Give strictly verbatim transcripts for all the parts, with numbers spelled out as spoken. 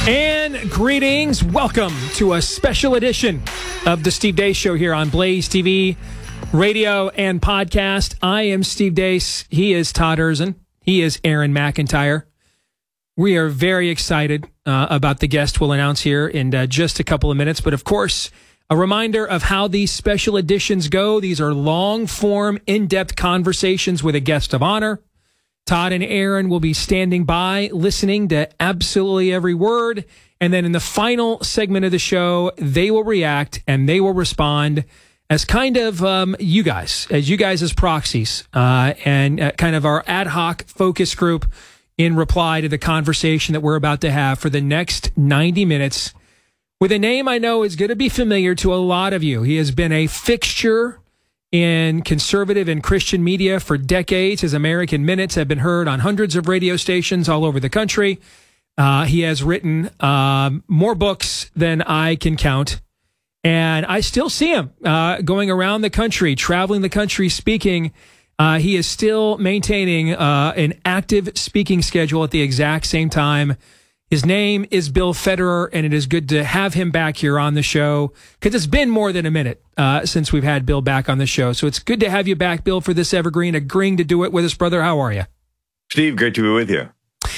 And greetings. Welcome to a special edition of the Steve Deace Show here on Blaze T V, radio, and podcast. I am Steve Deace. He is Todd Erzin. He is Aaron McIntyre. We are very excited uh, about the guest we'll announce here in uh, just a couple of minutes. But of course, a reminder of how these special editions go. These are long-form, in-depth conversations with a guest of honor. Todd and Aaron will be standing by, listening to absolutely every word. And then in the final segment of the show, they will react and they will respond as kind of um, you guys, as you guys as proxies, uh, and uh, kind of our ad hoc focus group in reply to the conversation that we're about to have for the next ninety minutes with a name I know is going to be familiar to a lot of you. He has been a fixture in conservative and Christian media for decades. His American Minutes have been heard on hundreds of radio stations all over the country. Uh, he has written um, more books than I can count. And I still see him uh, going around the country, traveling the country, speaking. Uh, he is still maintaining uh, an active speaking schedule at the exact same time. His name is Bill Federer, and it is good to have him back here on the show because it's been more than a minute uh, since we've had Bill back on the show. So it's good to have you back, Bill, for this evergreen, agreeing to do it with us, brother. How are you? Steve, great to be with you.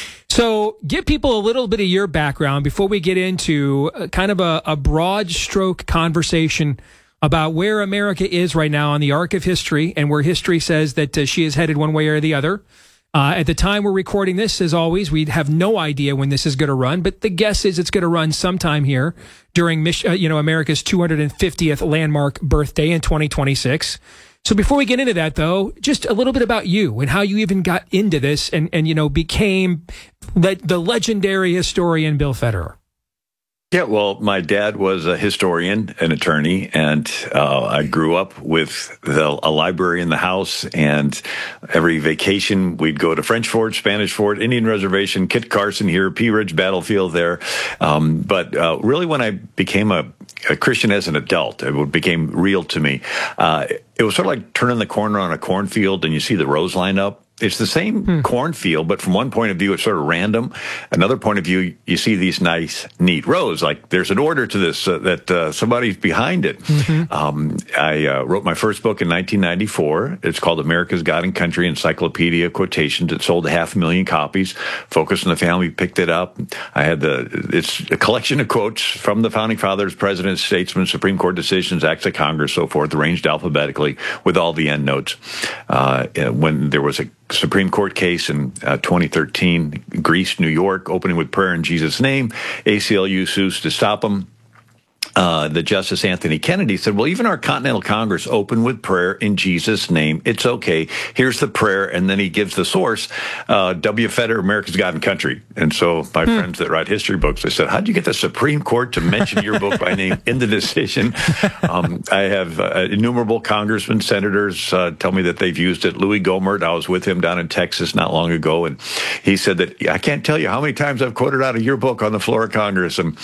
So give people a little bit of your background before we get into a, kind of a, a broad stroke conversation about where America is right now on the arc of history and where history says that uh, she is headed one way or the other. Uh, at the time we're recording this, as always, we have no idea when this is going to run, but the guess is it's going to run sometime here during uh, you know, America's two hundred fiftieth landmark birthday in twenty twenty-six. So before we get into that, though, just a little bit about you and how you even got into this and, and you know, became the, the legendary historian Bill Federer. Yeah, well, my dad was a historian, an attorney, and uh, I grew up with the, a library in the house, and every vacation we'd go to French Fort, Spanish Fort, Indian Reservation, Kit Carson here, Pea Ridge Battlefield there. Um, but uh, really when I became a, a Christian as an adult, it became real to me. Uh, it was sort of like turning the corner on a cornfield and you see the rows line up. It's the same hmm. cornfield, but from one point of view, it's sort of random. Another point of view, you see these nice, neat rows. Like there's an order to this, uh, that uh, somebody's behind it. Mm-hmm. Um, I uh, wrote my first book in nineteen ninety-four. It's called America's God and Country Encyclopedia Quotations. It sold a half a million copies. Focus on the Family picked it up. I had the, it's a collection of quotes from the Founding Fathers, presidents, statesmen, Supreme Court decisions, acts of Congress, so forth, arranged alphabetically with all the endnotes. Uh, when there was a Supreme Court case in uh, twenty thirteen, Greece, New York, opening with prayer in Jesus' name. A C L U sues to stop them. Uh, the Justice Anthony Kennedy said, well, even our Continental Congress opened with prayer in Jesus' name. It's okay. Here's the prayer. And then he gives the source, uh, W. Federer, America's God and Country. And so my hmm. friends that write history books, they said, how'd you get the Supreme Court to mention your book by name in the decision? Um, I have uh, innumerable congressmen, senators uh, tell me that they've used it. Louis Gohmert, I was with him down in Texas not long ago, and he said that, I can't tell you how many times I've quoted out of your book on the floor of Congress. And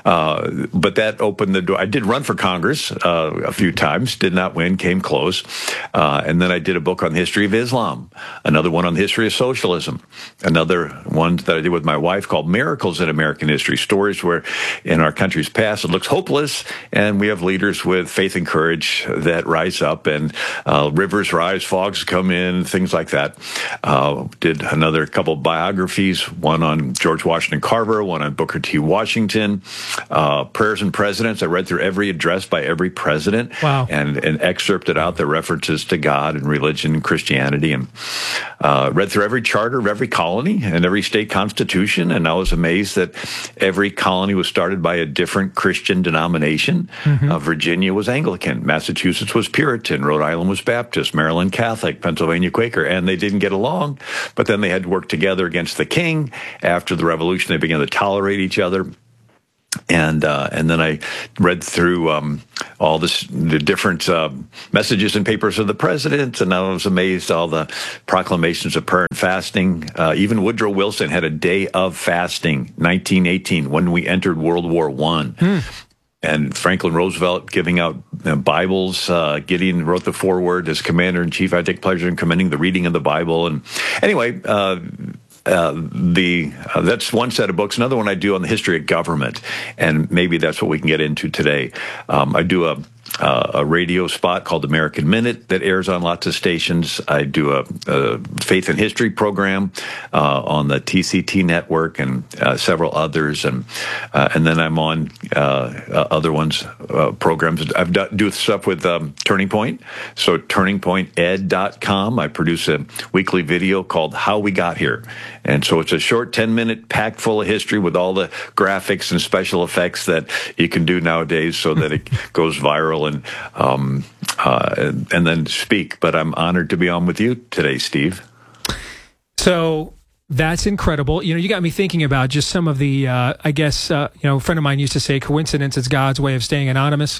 uh, but that opened the door. I did run for Congress uh, a few times, did not win, came close. Uh, and then I did a book on the history of Islam, another one on the history of socialism, another one that I did with my wife called Miracles in American History, stories where in our country's past it looks hopeless, and we have leaders with faith and courage that rise up, and uh, rivers rise, fogs come in, things like that. Uh, did another couple of biographies, one on George Washington Carver, one on Booker T. Washington, uh, Prayers and Presidents. I read through every address by every president. Wow. and, and excerpted out the references to God and religion and Christianity, and uh, read through every charter of every colony and every state constitution. And I was amazed that every colony was started by a different Christian denomination. Mm-hmm. Uh, Virginia was Anglican. Massachusetts was Puritan. Rhode Island was Baptist. Maryland Catholic. Pennsylvania Quaker. And they didn't get along, but then they had to work together against the king. After the Revolution, they began to tolerate each other. And uh, and then I read through um, all this, the different uh, messages and papers of the president, and I was amazed all the proclamations of prayer and fasting. Uh, even Woodrow Wilson had a day of fasting, nineteen eighteen, when we entered World War One. Hmm. And Franklin Roosevelt giving out uh, Bibles. Uh, Gideon wrote the foreword as commander in chief. I take pleasure in commending the reading of the Bible. And anyway, uh, uh, the uh, that's one set of books. Another one I do on the history of government, and maybe that's what we can get into today. Um, I do a Uh, a radio spot called American Minute that airs on lots of stations. I do a, a faith and history program uh, on the T C T network and uh, several others, and uh, and then I'm on uh, uh, other ones uh, programs. I've done, do stuff with um, Turning Point, so turning point ed dot com. I produce a weekly video called How We Got Here, and so it's a short ten minute packed full of history with all the graphics and special effects that you can do nowadays, so that it goes viral. And um, uh, and, and then speak. But I'm honored to be on with you today, Steve. So that's incredible. You know, you got me thinking about just some of the, uh, I guess, uh, you know, a friend of mine used to say, coincidence is God's way of staying anonymous.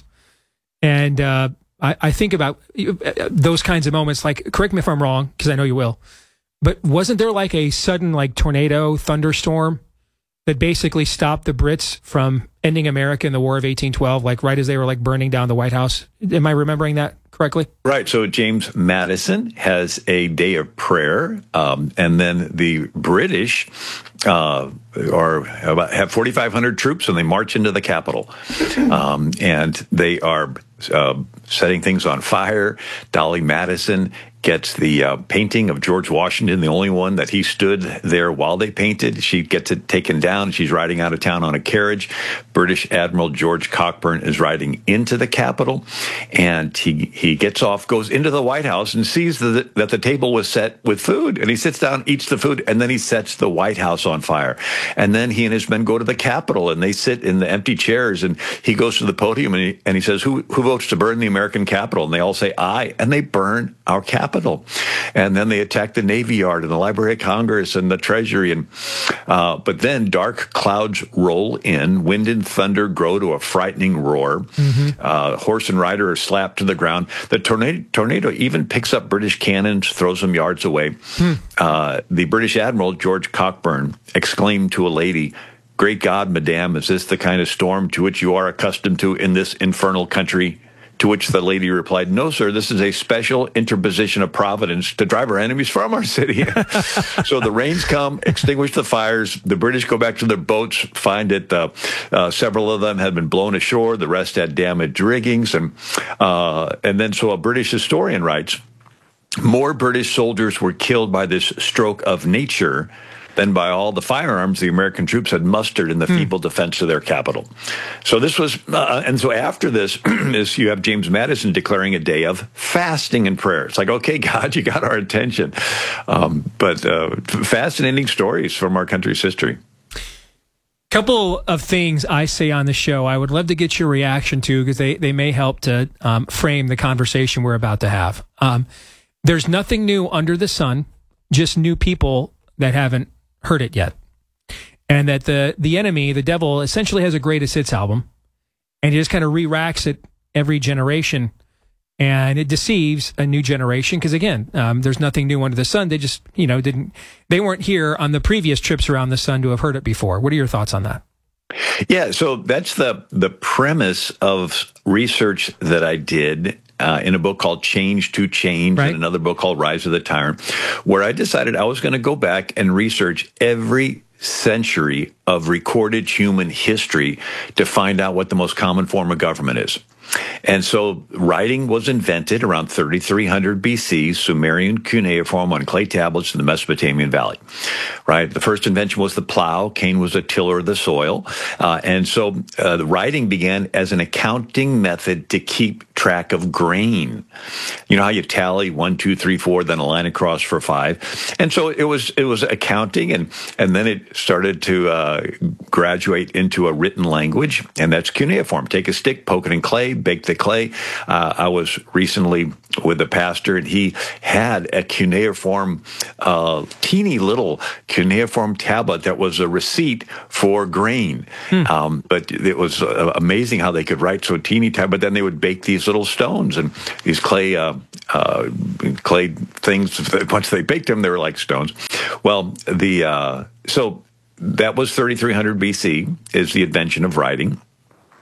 And uh, I, I think about those kinds of moments, like, correct me if I'm wrong, because I know you will, but wasn't there like a sudden like tornado thunderstorm that basically stopped the Brits from ending America in the War of eighteen twelve, like right as they were like burning down the White House? Am I remembering that correctly? Right. So James Madison has a day of prayer, um, and then the British uh, are about, have forty-five hundred troops, and they march into the Capitol, um, and they are uh, setting things on fire. Dolly Madison gets the uh, painting of George Washington, the only one that he stood there while they painted. She gets it taken down. She's riding out of town on a carriage. British Admiral George Cockburn is riding into the Capitol, and he he gets off, goes into the White House, and sees that, that the table was set with food. And he sits down, eats the food, and then he sets the White House on fire. And then he and his men go to the Capitol, and they sit in the empty chairs, and he goes to the podium, and he, and he says, who, who votes to burn the American Capitol? And they all say, aye. And they burn our Capitol. And then they attack the Navy Yard and the Library of Congress and the Treasury. And uh, but then dark clouds roll in, wind and thunder grow to a frightening roar. Mm-hmm. Uh, horse and rider are slapped to the ground. The tornado, tornado even picks up British cannons, throws them yards away. Hmm. Uh, the British Admiral, George Cockburn, exclaimed to a lady, "Great God, madame, is this the kind of storm to which you are accustomed to in this infernal country?" To which the lady replied, "No, sir, this is a special interposition of Providence to drive our enemies from our city." So the rains come, extinguish the fires. The British go back to their boats, find that uh, uh, several of them had been blown ashore. The rest had damaged riggings. And, uh, and then so a British historian writes, more British soldiers were killed by this stroke of nature than by all the firearms the American troops had mustered in the hmm. feeble defense of their capital. So this was, uh, and so after this is you have James Madison declaring a day of fasting and prayer. It's like, okay, God, you got our attention. Um, but uh, fascinating stories from our country's history. Couple of things I say on the show I would love to get your reaction to, because they, they may help to um, frame the conversation we're about to have. Um, there's nothing new under the sun, just new people that haven't heard it yet. And that the the enemy, the devil, essentially has a greatest hits album, and he just kind of re-racks it every generation, and it deceives a new generation, because again, um, there's nothing new under the sun. They just, you know, didn't, they weren't here on the previous trips around the sun to have heard it before. What are your thoughts on that? Yeah, so that's the the premise of research that I did Uh, in a book called Change to Change, right, and another book called Rise of the Tyrant, where I decided I was going to go back and research every century of recorded human history to find out what the most common form of government is. And so writing was invented around thirty-three hundred B C, Sumerian cuneiform on clay tablets in the Mesopotamian Valley, right? The first invention was the plow. Cain was a tiller of the soil. Uh, and so uh, the writing began as an accounting method to keep track of grain. You know how you tally one, two, three, four, then a line across for five. And so it was it was accounting, and, and then it started to uh, graduate into a written language, and that's cuneiform. Take a stick, poke it in clay, bake the clay. Uh, I was recently with a pastor, and he had a cuneiform, uh, teeny little cuneiform tablet that was a receipt for grain. Hmm. Um, but it was uh, amazing how they could write so teeny tab, but then they would bake these little stones, and these clay, uh, uh, clay things, once they baked them, they were like stones. Well, the, uh, so that was thirty-three hundred B C is the invention of writing.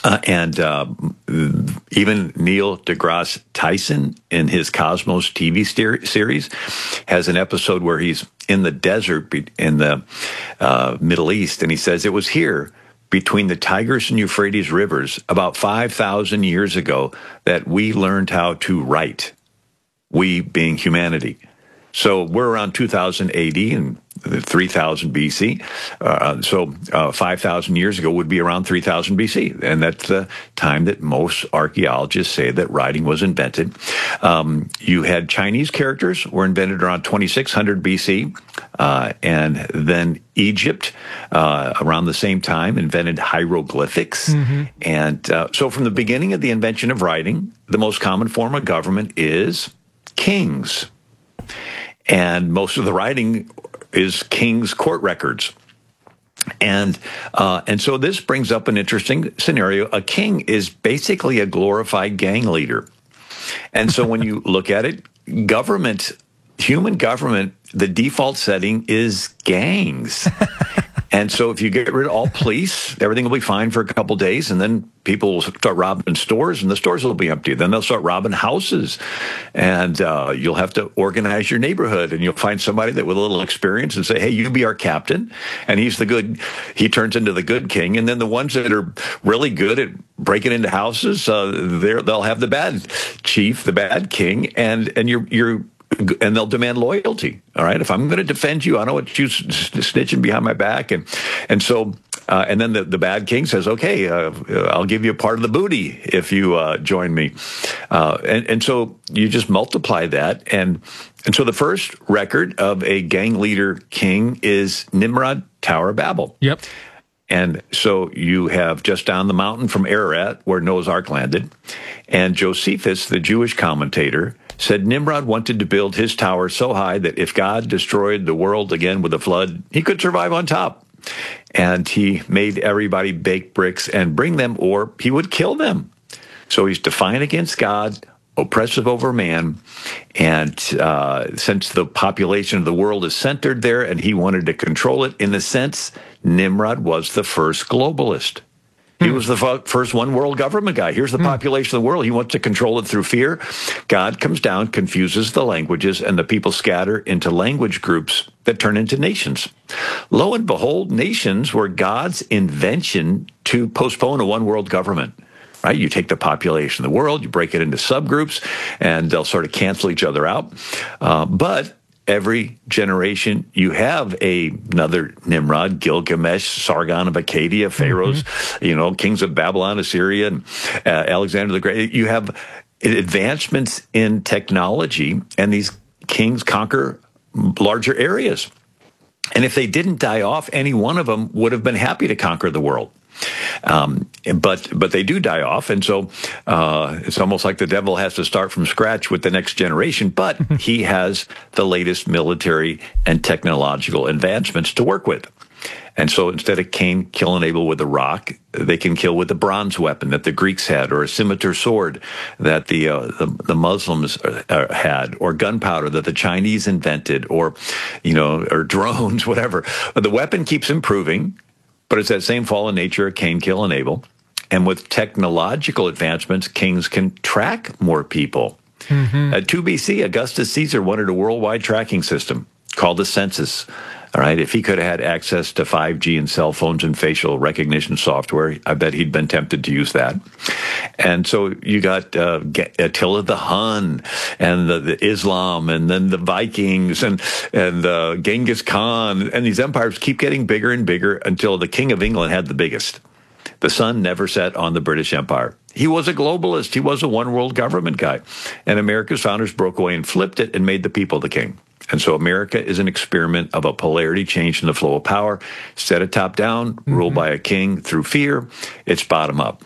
Uh, and uh, even Neil deGrasse Tyson in his Cosmos T V ster- series has an episode where he's in the desert be- in the uh, Middle East, and he says it was here between the Tigris and Euphrates rivers about five thousand years ago that we learned how to write, we being humanity. So we're around two thousand A D and three thousand B C. Uh, so uh, five thousand years ago would be around three thousand B C. And that's the time that most archaeologists say that writing was invented. Um, you had Chinese characters were invented around twenty-six hundred B C. Uh, and then Egypt, uh, around the same time, invented hieroglyphics. Mm-hmm. And uh, so from the beginning of the invention of writing, the most common form of government is kings. And most of the writing is king's court records. And uh, and so this brings up an interesting scenario. A king is basically a glorified gang leader. And so when you look at it, government, human government, the default setting is gangs. And so if you get rid of all police, everything will be fine for a couple days, and then people will start robbing stores, and the stores will be empty. Then they'll start robbing houses, and uh, you'll have to organize your neighborhood, and you'll find somebody that with a little experience and say, hey, you be our captain, and he's the good, he turns into the good king. And then the ones that are really good at breaking into houses, uh, they'll have the bad chief, the bad king, and, and you're, you're, and they'll demand loyalty. All right. If I'm going to defend you, I don't want you snitching behind my back. And, and so, uh, and then the, the bad king says, okay, uh, I'll give you a part of the booty if you, uh, join me. Uh, and, and so you just multiply that. And, and so the first record of a gang leader king is Nimrod, Tower of Babel. Yep. And so you have just down the mountain from Ararat, where Noah's Ark landed, and Josephus, the Jewish commentator, said Nimrod wanted to build his tower so high that if God destroyed the world again with a flood, he could survive on top. And he made everybody bake bricks and bring them, or he would kill them. So he's defiant against God, oppressive over man, and uh, since the population of the world is centered there and he wanted to control it, in a sense, Nimrod was the first globalist. He was the f- first one world government guy. Here's the population of the world. He wants to control it through fear. God comes down, confuses the languages, and the people scatter into language groups that turn into nations. Lo and behold, nations were God's invention to postpone a one world government. Right? You take the population of the world, you break it into subgroups, and they'll sort of cancel each other out. Uh, but every generation, you have a, another Nimrod, Gilgamesh, Sargon of Akkadian, pharaohs, mm-hmm. you know, kings of Babylon, Assyria, and uh, Alexander the Great. You have advancements in technology, and these kings conquer larger areas. And if they didn't die off, any one of them would have been happy to conquer the world. Um, but but they do die off, and so uh, it's almost like the devil has to start from scratch with the next generation, but he has the latest military and technological advancements to work with. And so instead of Cain killing Abel with a rock, they can kill with a bronze weapon that the Greeks had, or a scimitar sword that the uh, the, the Muslims uh, had, or gunpowder that the Chinese invented, or, you know, or drones, whatever. But the weapon keeps improving. But it's that same fallen nature of Cain, kill, and Abel. And with technological advancements, kings can track more people. Mm-hmm. At two B C, Augustus Caesar wanted a worldwide tracking system called the census. All right, if he could have had access to five G and cell phones and facial recognition software, I bet he'd been tempted to use that. And so you got uh, Attila the Hun, and the, the Islam, and then the Vikings, and and uh, Genghis Khan, and these empires keep getting bigger and bigger until the King of England had the biggest. The sun never set on the British Empire. He was a globalist. He was a one-world government guy. And America's founders broke away and flipped it and made the people the king. And so America is an experiment of a polarity change in the flow of power. Set it top down, mm-hmm. ruled by a king through fear. It's bottom up.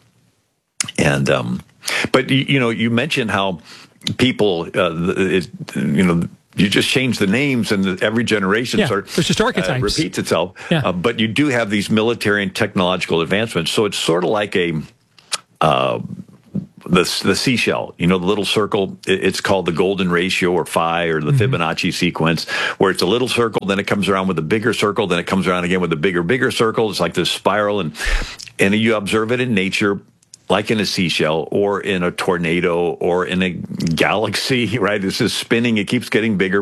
And, um, but, you know, you mentioned how people, uh, it, you know, you just change the names, and every generation yeah, sort of just archetypes. Uh, repeats itself. Yeah. Uh, but you do have these military and technological advancements. So it's sort of like a uh, the the seashell. You know, the little circle. It's called the golden ratio, or phi, or the mm-hmm. Fibonacci sequence, where it's a little circle, then it comes around with a bigger circle, then it comes around again with a bigger, bigger circle. It's like this spiral, and and you observe it in nature. like in a seashell or in a tornado or in a galaxy, right? This is spinning. It keeps getting bigger.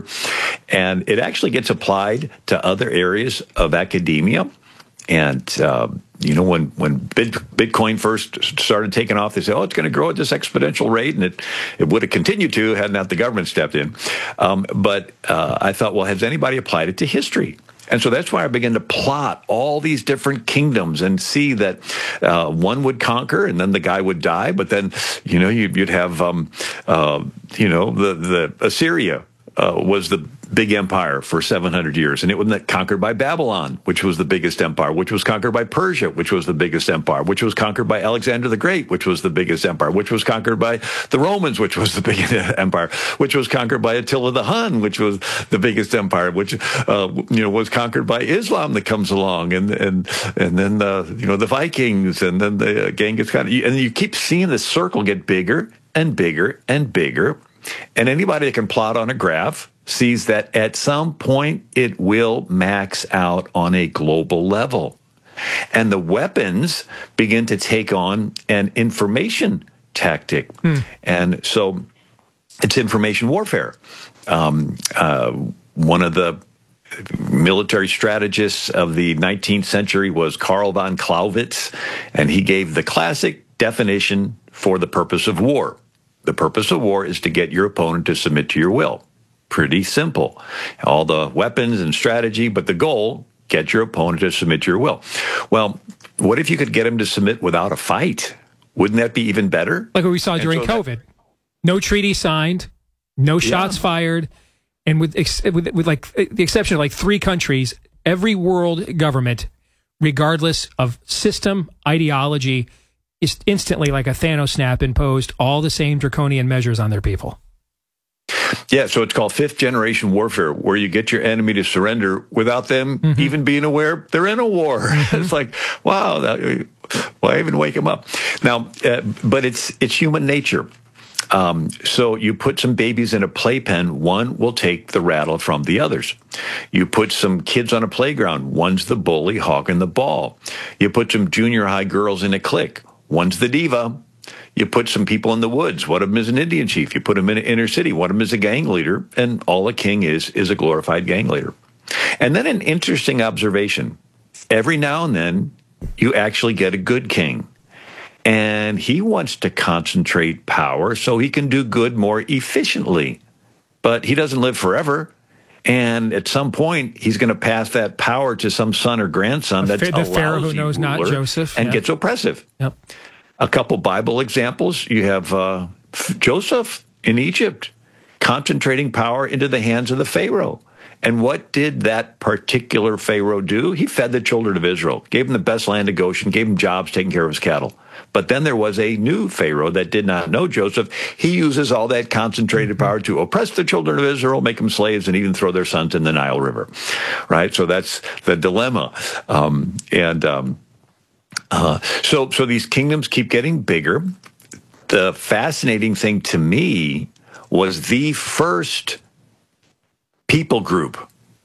And it actually gets applied to other areas of academia. And, uh, you know, when, when Bitcoin first started taking off, they said, oh, it's going to grow at this exponential rate. And it, it would have continued to had not the government stepped in. Um, but uh, I thought, well, has anybody applied it to history? And so that's why I began to plot all these different kingdoms and see that uh, one would conquer and then the guy would die. But then, you know, you'd, you'd have, um, uh, you know, the, the Assyria uh, was the big empire for seven hundred years. And it was conquered by Babylon, which was the biggest empire, which was conquered by Persia, which was the biggest empire, which was conquered by Alexander the Great, which was the biggest empire, which was conquered by the Romans, which was the biggest empire, which was conquered by Attila the Hun, which was the biggest empire, which, uh, you know, was conquered by Islam that comes along. And, and, and then, uh, you know, the Vikings, and then the Genghis Khan. And you keep seeing the circle get bigger and bigger and bigger. And anybody that can plot on a graph sees that at some point it will max out on a global level. And the weapons begin to take on an information tactic. Hmm. And so it's information warfare. Um, uh, one of the military strategists of the nineteenth century was Karl von Clausewitz, and he gave the classic definition for the purpose of war. The purpose of war is to get your opponent to submit to your will. Pretty simple. All the weapons and strategy, but the goal, get your opponent to submit to your will. Well, what if you could get him to submit without a fight? Wouldn't that be even better? Like what we saw and during so COVID. That, no treaty signed, no shots yeah. fired, and with, with with like the exception of like three countries, every world government, regardless of system, ideology, is instantly like a Thanos snap imposed all the same draconian measures on their people. Yeah, so it's called fifth generation warfare, where you get your enemy to surrender without them mm-hmm. even being aware they're in a war. Mm-hmm. It's like, wow, that, why even wake them up? Now, uh, but it's it's human nature. Um, so you put some babies in a playpen, one will take the rattle from the others. You put some kids on a playground, one's the bully hogging the ball. You put some junior high girls in a clique, one's the diva. You put some people in the woods. One of them is an Indian chief. You put them in an inner city. One of them is a gang leader. And all a king is, is a glorified gang leader. And then an interesting observation. Every now and then, you actually get a good king. And he wants to concentrate power so he can do good more efficiently. But he doesn't live forever. And at some point, he's going to pass that power to some son or grandson that's the Pharaoh who knows not Joseph. And yep. gets oppressive. Yep. A couple Bible examples. You have uh, Joseph in Egypt concentrating power into the hands of the Pharaoh. And what did that particular Pharaoh do? He fed the children of Israel, gave them the best land of Goshen, gave them jobs taking care of his cattle. But then there was a new Pharaoh that did not know Joseph. He uses all that concentrated power to oppress the children of Israel, make them slaves, and even throw their sons in the Nile River. Right? So that's the dilemma. Um, and... Um, Uh, so, so these kingdoms keep getting bigger. The fascinating thing to me was the first people group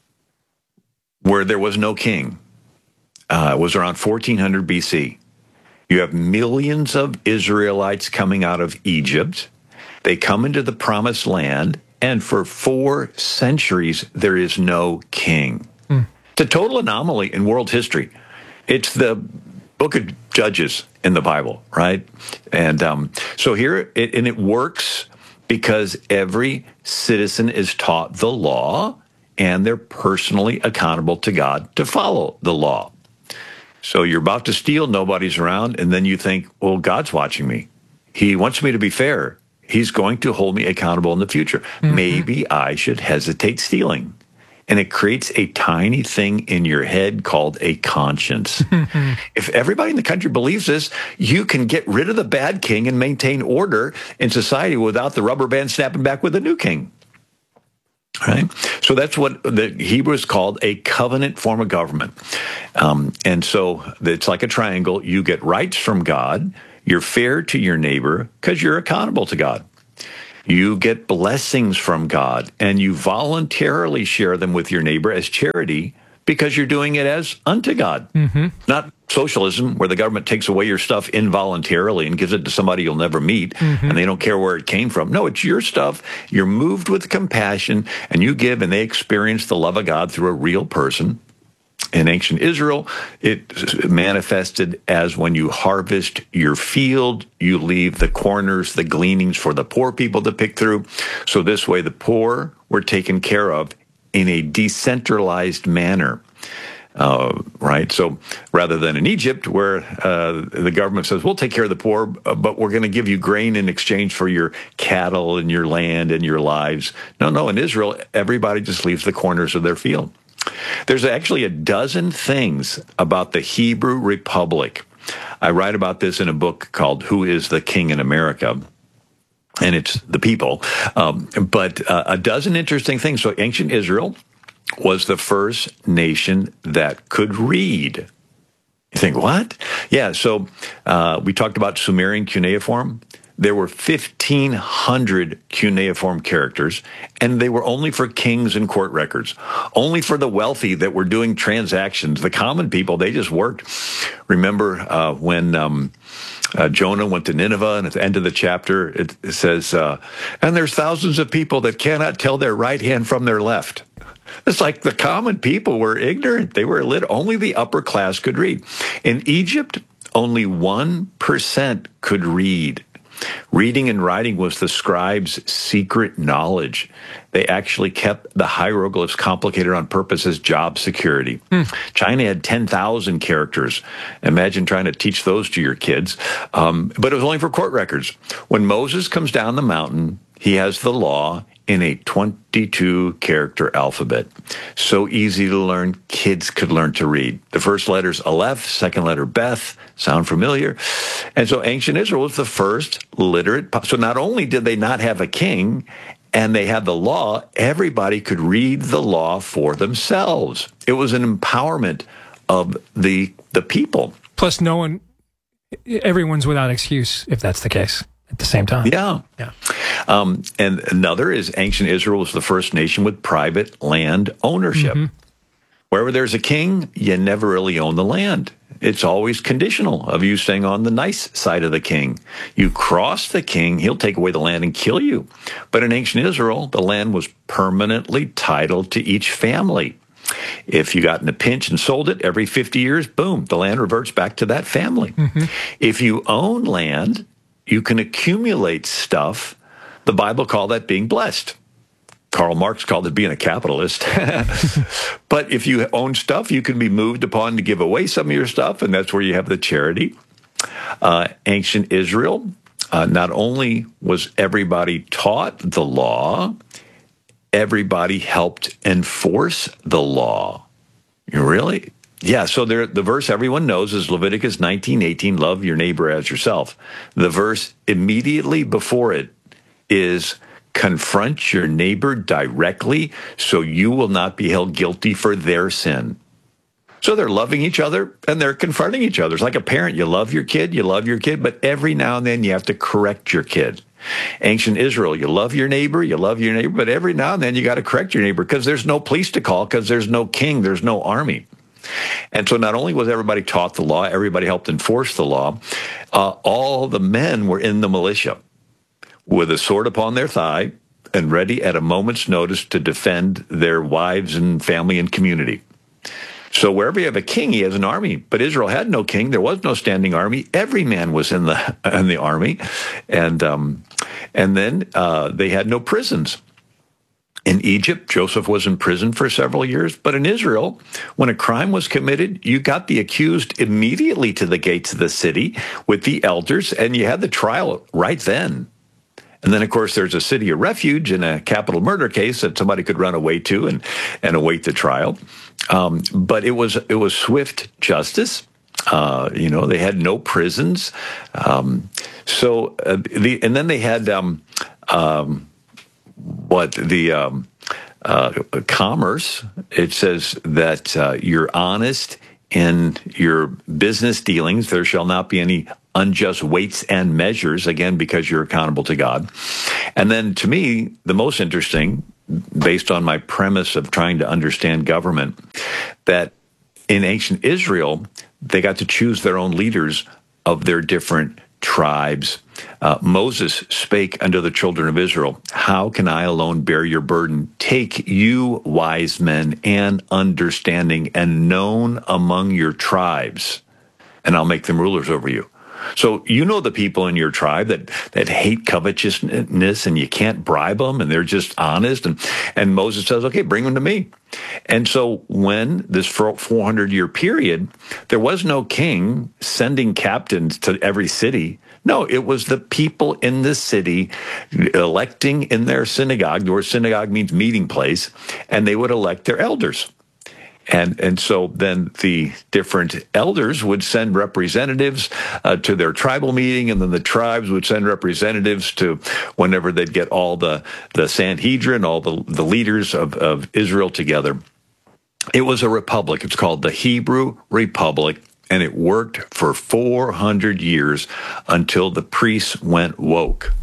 where there was no king. Uh, it was around fourteen hundred B C. You have millions of Israelites coming out of Egypt. They come into the promised land, and for four centuries, there is no king. Mm. It's a total anomaly in world history. It's the Book of Judges in the Bible, right? And um, so here, it, and it works because every citizen is taught the law, and they're personally accountable to God to follow the law. So you're about to steal, nobody's around, and then you think, well, God's watching me. He wants me to be fair. He's going to hold me accountable in the future. Mm-hmm. Maybe I should hesitate stealing. And it creates a tiny thing in your head called a conscience. If everybody in the country believes this, you can get rid of the bad king and maintain order in society without the rubber band snapping back with a new king. Right? So that's what the Hebrews called a covenant form of government. Um, and so it's like a triangle. You get rights from God. You're fair to your neighbor because you're accountable to God. You get blessings from God, and you voluntarily share them with your neighbor as charity because you're doing it as unto God, mm-hmm. not socialism, where the government takes away your stuff involuntarily and gives it to somebody you'll never meet, mm-hmm. and they don't care where it came from. No, it's your stuff. You're moved with compassion, and you give, and they experience the love of God through a real person. In ancient Israel, it manifested as when you harvest your field, you leave the corners, the gleanings for the poor people to pick through. So this way, the poor were taken care of in a decentralized manner. Uh, right? So rather than in Egypt, where uh, the government says, we'll take care of the poor, but we're going to give you grain in exchange for your cattle and your land and your lives. No, no, in Israel, everybody just leaves the corners of their field. There's actually a dozen things about the Hebrew Republic. I write about this in a book called Who is the King in America? And it's the people. Um, but uh, a dozen interesting things. So ancient Israel was the first nation that could read. You think, what? Yeah, so uh, we talked about Sumerian cuneiform. There were fifteen hundred cuneiform characters, and they were only for kings and court records, only for the wealthy that were doing transactions. The common people, they just worked. Remember uh, when um, uh, Jonah went to Nineveh, and at the end of the chapter, it, it says, uh, and there's thousands of people that cannot tell their right hand from their left. It's like the common people were ignorant. They were illiterate. Only the upper class could read. In Egypt, only one percent could read. Reading and writing was the scribes' secret knowledge. They actually kept the hieroglyphs complicated on purpose as job security. Hmm. China had ten thousand characters. Imagine trying to teach those to your kids. Um, but it was only for court records. When Moses comes down the mountain, he has the law in a twenty-two character alphabet. So easy to learn, kids could learn to read. The first letter's Aleph, second letter Beth. Sound familiar? And so ancient Israel was the first literate. So not only did they not have a king, and they had the law, everybody could read the law for themselves. It was an empowerment of the the people. Plus, no one, everyone's without excuse if that's the case at the same time. Yeah. Yeah. Um, and another is ancient Israel was the first nation with private land ownership. Mm-hmm. Wherever there's a king, you never really own the land. It's always conditional of you staying on the nice side of the king. You cross the king, he'll take away the land and kill you. But in ancient Israel, the land was permanently titled to each family. If you got in a pinch and sold it every fifty years, boom, the land reverts back to that family. Mm-hmm. If you own land, you can accumulate stuff. The Bible called that being blessed. Karl Marx called it being a capitalist. But if you own stuff, you can be moved upon to give away some of your stuff, and that's where you have the charity. Uh, ancient Israel, uh, not only was everybody taught the law, everybody helped enforce the law. You really? Yeah, so there, the verse everyone knows is Leviticus nineteen eighteen, love your neighbor as yourself. The verse immediately before it is confront your neighbor directly so you will not be held guilty for their sin. So they're loving each other and they're confronting each other. It's like a parent. You love your kid, you love your kid, but every now and then you have to correct your kid. Ancient Israel, you love your neighbor, you love your neighbor, but every now and then you got to correct your neighbor because there's no police to call, because there's no king, there's no army. And so not only was everybody taught the law, everybody helped enforce the law, uh, all the men were in the militia with a sword upon their thigh and ready at a moment's notice to defend their wives and family and community. So wherever you have a king, he has an army. But Israel had no king. There was no standing army. Every man was in the in the army. And, um, and then uh, they had no prisons. In Egypt, Joseph was in prison for several years. But in Israel, when a crime was committed, you got the accused immediately to the gates of the city with the elders, and you had the trial right then. And then, of course, there's a city of refuge in a capital murder case that somebody could run away to and, and await the trial. Um, but it was it was swift justice. Uh, you know, they had no prisons. Um, so uh, the and then they had um, um, what the um, uh, commerce. It says that uh, you're honest in your business dealings. There shall not be any unjust weights and measures, again, because you're accountable to God. And then to me, the most interesting, based on my premise of trying to understand government, that in ancient Israel, they got to choose their own leaders of their different tribes. Uh, Moses spake unto the children of Israel, how can I alone bear your burden? Take you wise men and understanding and known among your tribes, and I'll make them rulers over you. So you know the people in your tribe that, that hate covetousness and you can't bribe them and they're just honest. And, and Moses says, okay, bring them to me. And so when this four hundred year period, there was no king sending captains to every city. No, it was the people in the city electing in their synagogue. The word synagogue means meeting place, and they would elect their elders. And and so then the different elders would send representatives uh, to their tribal meeting, and then the tribes would send representatives to whenever they'd get all the, the Sanhedrin, all the, the leaders of, of Israel together. It was a republic. It's called the Hebrew Republic, and it worked for four hundred years until the priests went woke.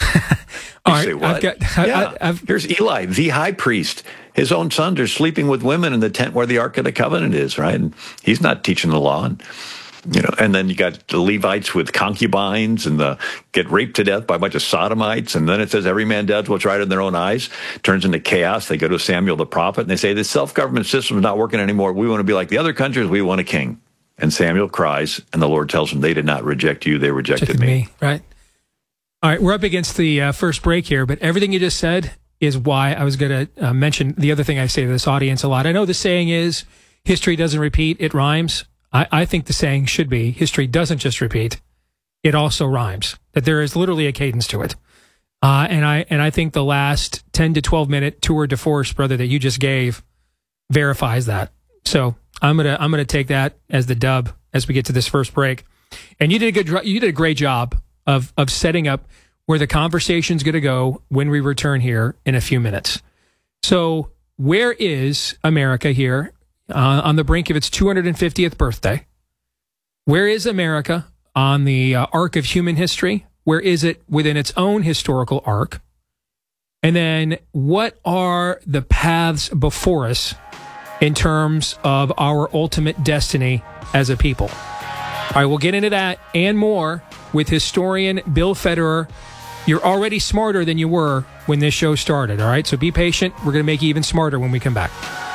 All right, say, what? I've got, I, yeah. I, I've, Here's Eli, the high priest. His own sons are sleeping with women in the tent where the Ark of the Covenant is, right? And he's not teaching the law. And, you know, and then you got the Levites with concubines and the get raped to death by a bunch of sodomites. And then it says every man does what's right in their own eyes. Turns into chaos. They go to Samuel the prophet and they say, this self-government system is not working anymore. We want to be like the other countries. We want a king. And Samuel cries, and the Lord tells him they did not reject you. They rejected, rejected me. me. Right. All right, we're up against the uh, first break here, but everything you just said is why I was going to uh, mention the other thing I say to this audience a lot. I know the saying is, history doesn't repeat, it rhymes. I, I think the saying should be, history doesn't just repeat, it also rhymes. That there is literally a cadence to it. Uh, and I and I think the last ten to twelve minute tour de force, brother, that you just gave verifies that. So I'm gonna I'm gonna take that as the dub as we get to this first break. And you did a good you did a great job of of setting up where the conversation's going to go when we return here in a few minutes. So where is America here uh, on the brink of its two hundred fiftieth birthday? Where is America on the uh, arc of human history? Where is it within its own historical arc? And then what are the paths before us in terms of our ultimate destiny as a people? All right, we'll get into that and more with historian Bill Federer. You're already smarter than you were when this show started, all right? So be patient. We're going to make you even smarter when we come back.